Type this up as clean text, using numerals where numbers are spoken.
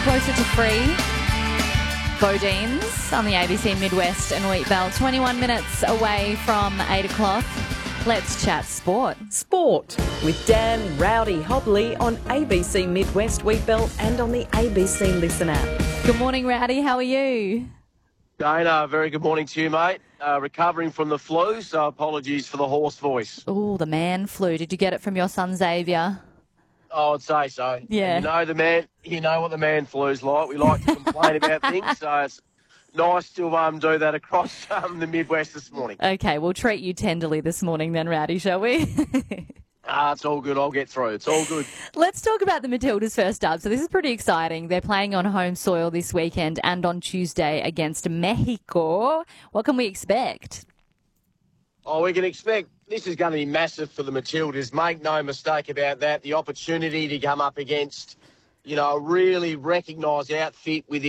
Closer to free. Bodines on the ABC Midwest and Wheat Belt. 21 minutes away from 8 o'clock. Let's chat sport. Sport with Dan Rowdy Hobley on ABC Midwest Wheat Belt and on the ABC Listen app. Good morning, Rowdy. How are you? Dana, very good morning to you, mate. Recovering from the flu, so apologies for the hoarse voice. Oh, the man flu. Did you get it from your son Xavier? Oh, I'd say so. Yeah. And you know what the man flu's like. We like to complain about things, so it's nice to do that across the Midwest this morning. Okay, we'll treat you tenderly this morning then, Rowdy, shall we? It's all good. I'll get through. It's all good. Let's talk about the Matildas first up. So this is pretty exciting. They're playing on home soil this weekend and on Tuesday against Mexico. What can we expect? Oh, we can expect this is going to be massive for the Matildas. Make no mistake about that. The opportunity to come up against, a really recognised outfit with